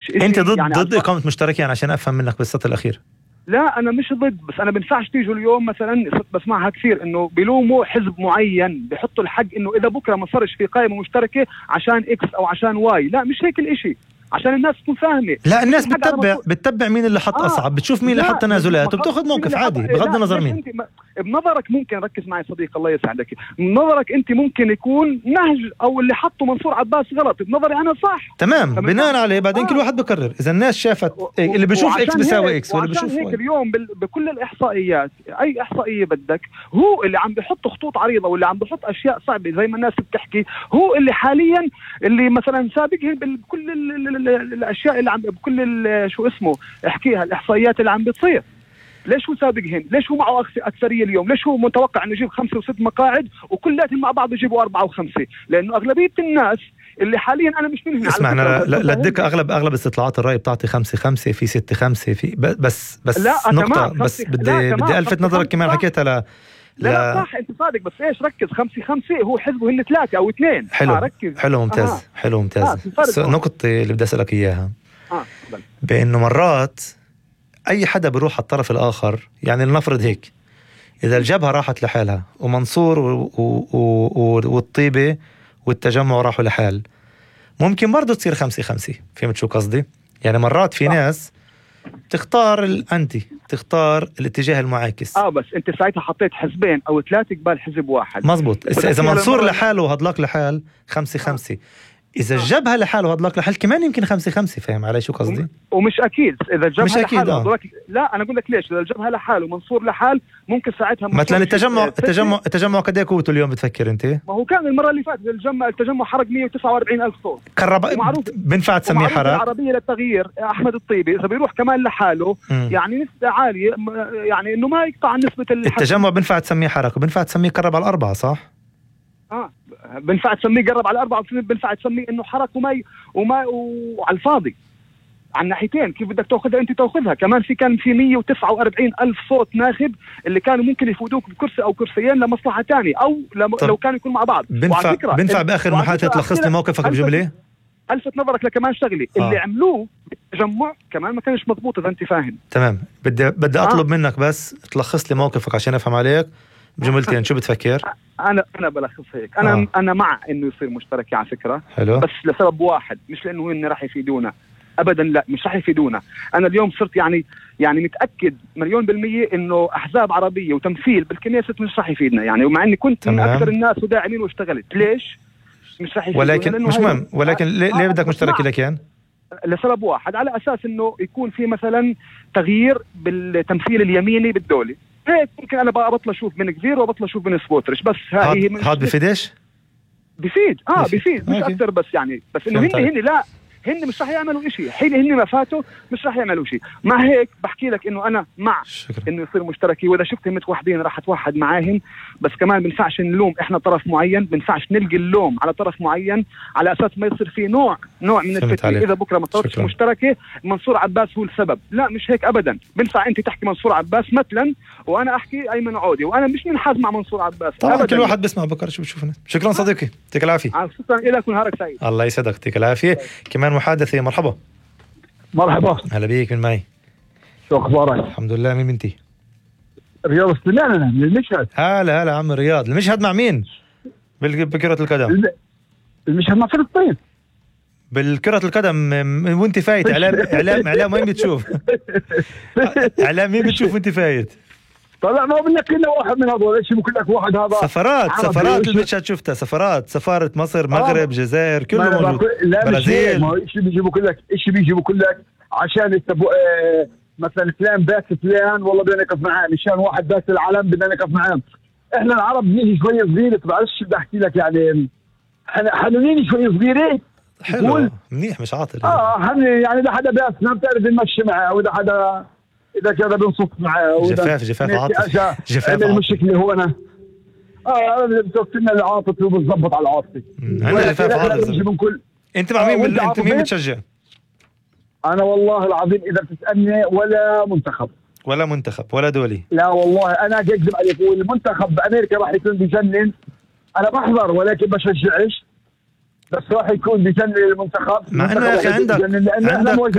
انت ضد يعني ضد اقامه مشتركين عشان افهم منك بالسطر الاخير. لا انا مش ضد، بس انا بنفعش تيجوا اليوم مثلا صرت بسمعها كثير انه بيلوموا حزب معين، بيحطوا الحق انه اذا بكره ما صارش في قائمه مشتركه عشان اكس او عشان واي. لا مش هيك الاشي، عشان الناس تكون فاهمه. لا الناس بتتبع مين اللي حط اصعب، بتشوف مين اللي حط تنازلات وبتاخذ موقف عادي بغض النظر مين. بنظرك ممكن ركز معي صديق الله يسعدك، بنظرك انت ممكن يكون نهج او اللي حطه منصور عباس غلط، بنظري انا صح. تمام، بناء عليه بعدين كل واحد بقرر. اذا الناس شافت اللي بيشوف اكس بيساوي اكس واللي بيشوف هيك اليوم بكل الاحصائيات، اي احصائيه بدك، هو اللي عم بيحط خطوط عريضه واللي عم بيحط اشياء صعبه زي ما الناس بتحكي، هو اللي حاليا اللي مثلا سابقهم بكل الاشياء اللي عم بكل شو اسمه احكيها الاحصائيات اللي عم بتصير. ليش هو سابقهن؟ ليش هو معه أكثرية اليوم؟ ليش هو متوقع أنه يجيب 5 و6 مقاعد وكلاتهم مع بعض يجيبوا 4 و5؟ لأنه أغلبية الناس اللي حاليا أنا مش منهم. اسمع أنا لديك أغلب استطلاعات الرأي بتعطي 5-5 في 6-5 في بس لا نقطة كمان بس بدي ألفت نظرك كمان حكيتها لا صح أنت صادق، بس إيش ركز 5-5 هو حزبه هن 3 أو 2. حلو ممتاز. حلو ممتاز. نقطة اللي بدي أسألك إياها بأنه مرات أي حدا بيروح على الطرف الآخر، يعني لنفرض هيك إذا الجبهة راحت لحالها ومنصور والطيبة والتجمع راحوا لحال، ممكن برضو تصير 5-5. فهمت شو قصدي؟ يعني مرات في ناس تختار الأنتي، تختار الاتجاه المعاكس. بس أنت ساعتها حطيت حزبين أو 3 قبال حزب واحد. مزبوط. إذا منصور لحاله وهدلاك لحال 5-5. إذا الجبهة لحاله وهدلاك لحال كمان يمكن 5-5. فاهم علي شو قصدي؟ ومش أكيد إذا الجبهة مش أكيد لحاله لا أنا أقول لك ليش. إذا الجبهة لحاله ومنصور لحال ممكن ساعتها مثلا التجمع قد ايه قوته اليوم بتفكر أنت؟ ما هو كان المرة اللي فاتت التجمع حرق 149,000 صوت. بنفع تسميه حرق. العربية للتغيير أحمد الطيبي إذا بيروح كمان لحاله يعني نسبة عالية، يعني إنه ما يقطع نسبة التجمع. بنفع تسميه حرق وبنفع تسميه قرب على 4 صح؟ بنفع تسميه قرب على 4، بنفع تسميه انه حرك وعلى الفاضي على الناحيتين. كيف بدك تاخذها انت؟ تاخذها كمان كان في 149,000 صوت ناخب اللي كانوا ممكن يفوتوك بكرسي او كرسيين لمصلحه ثانيه او لو كانوا يكونوا مع بعض. بنفع باخر محادثه تلخص لي موقفك بجمله. الفت نظرك لكمان شغله اللي عملوه بالتجمع كمان ما كانش مضبوط اذا انت فاهم. تمام. بدي اطلب منك بس تلخص لي موقفك عشان افهم عليك بجملتين. شو بتفكر؟ انا بلخص هيك. انا مع انه يصير مشترك على فكره. حلو. بس لسبب واحد، مش لانه هن راح يفيدونا ابدا، لا مش راح يفيدونا. انا اليوم صرت يعني متاكد 100% انه احزاب عربيه وتمثيل بالكنيسة مش راح يفيدنا، يعني ومع اني كنت من اكثر الناس وداعمين واشتغلت. ليش مش راح يفيدونا؟ ولكن مش مهم. ولكن ليه بدك مشترك لكن؟ لسبب واحد، على اساس انه يكون في مثلا تغيير بالتمثيل اليميني بالدوله. هيك ممكن انا بطل اشوف من كثير وبطل اشوف من سبوترش. بس هاي هاد بفيدش؟ بفيد مش اكثر. بس يعني بس انه هن لا هن مش راح يعملوا شيء. حين هن ما فاتوا مش راح يعملوا شيء. مع هيك بحكي لك انه انا مع انه يصير مشتركي، واذا شفتهم متوحدين راح اتوحد معاهم. بس كمان بنفعش نلوم احنا طرف معين، بنفعش نلقي اللوم على طرف معين على اساس ما يصير في نوع من الفتنة. اذا بكره ما صارتش مشتركه منصور عباس هو السبب، لا مش هيك ابدا. بنفع انت تحكي منصور عباس مثلا وانا احكي ايمن عودي، وانا مش منحاز مع منصور عباس طبعا. كل واحد بيسمع بكره شو بشوفنا. شكرا صديقي، يعطيك العافيه. شكرا لك ونهارك سعيد. الله يسعدك، يعطيك العافيه. كمان محادثه. مرحبا. هلا بيك. من معي؟ شو اخبارك؟ الحمد لله. مين انتي؟ رياض سليمان. انا من المشهد. هلا عم رياض. المشهد مع مين بكرة القدم؟ المشهد مع فلسطين بالكرة القدم. وانت فايت اعلام وين بتشوف؟ اعلام مين بتشوف وانت فايت؟ طلع ما بدنا كلنا واحد من هذول. ايش بقول لك واحد هذا سفرات المشهد شفتها. سفارة مصر، مغرب، جزائر، كله موجود. برازيل. ايش بيجيبوا لك عشان مثلا فلان بات فلان والله بدنا نقف معاه مشان واحد بات العالم بدنا نقف معاه. احنا العرب بنيجي شويه صغيره. بعرفش شو بدي احكي لك يعني احنا حنونين شويه صغيره. حلو منيح مش عاطل. يعني اذا حدا باسنا بتعرف نمشي معه، واذا حدا اذا كذا بنصف معه. جفاف عاطفي. جفاف المشكله هو انا بتوكلنا العاطفي وبتظبط على العاطفي. انا جفاف عاطفي. انت مع مين؟ انت مين بتشجع؟ انا والله العظيم اذا بتسالني ولا منتخب ولا دولي. لا والله انا اكذب عليك. والمنتخب بامريكا راح يكون بجنن. انا بحضر ولكن بشجعش. بس راح يكون بجنن المنتخب. مع انه يا اخي عندك